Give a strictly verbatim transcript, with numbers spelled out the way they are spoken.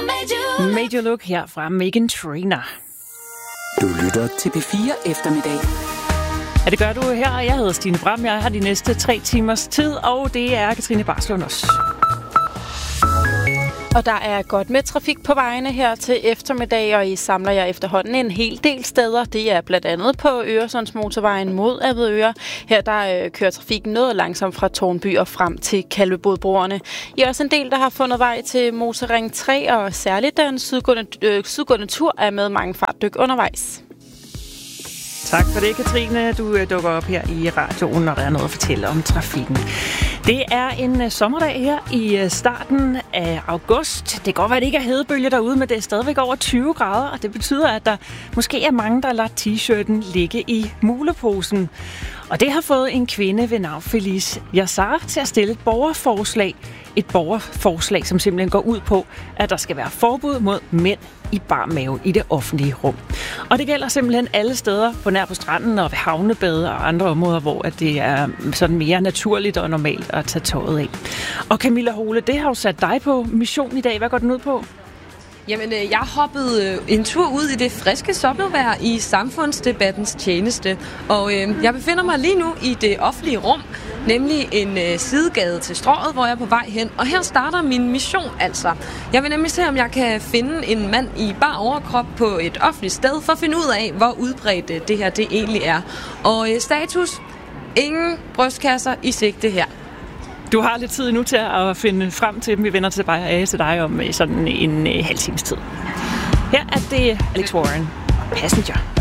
Major Look her fra Meghan Trainor. Du lytter til P fire Eftermiddag. Ja, det gør du her, og jeg hedder Stine Bram. Jeg har de næste tre timers tid, og det er Katrine Barslund også. Og der er godt med trafik på vejene her til eftermiddag, og I samler jer efterhånden en hel del steder. Det er blandt andet på Øresundsmotorvejen mod Avedøre. Her der øh, kører trafikken noget langsomt fra Tårnby og frem til Kalvebodbroerne. I er også en del, der har fundet vej til Motorring tre, og særligt den sydgående, øh, sydgående tur er med mange fartdyk undervejs. Tak for det, Katrine. Du øh, dukker op her i radioen, når der er noget at fortælle om trafikken. Det er en uh, sommerdag her i uh, starten af august. Det kan godt være, at det ikke er hedebølge derude, men det er stadigvæk over tyve grader, og det betyder, at der måske er mange, der har ladet t-shirten ligge i muleposen. Og det har fået en kvinde ved navn Felice Yassar til at stille et borgerforslag. Et borgerforslag, som simpelthen går ud på, at der skal være forbud mod mænd i bar mave i det offentlige rum. Og det gælder simpelthen alle steder, på nær på stranden og ved havnebade og andre områder, hvor det er sådan mere naturligt og normalt at tage tøjet af. Og Camilla Hole, det har jo sat dig på mission i dag. Hvad går den ud på? Jamen, jeg hoppede en tur ud i det friske sommervejr i samfundsdebattens tjeneste, og øh, jeg befinder mig lige nu i det offentlige rum, nemlig en øh, sidegade til Strøget, hvor jeg er på vej hen, og her starter min mission altså. Jeg vil nemlig se, om jeg kan finde en mand i bar overkrop på et offentligt sted, for at finde ud af, hvor udbredt øh, det her det egentlig er. Og øh, status, ingen brystkasser i sigte her. Du har lidt tid nu til at finde frem til dem. Vi vender tilbage til dig om sådan en halv times tid. Her er det Alex Warren, Passenger.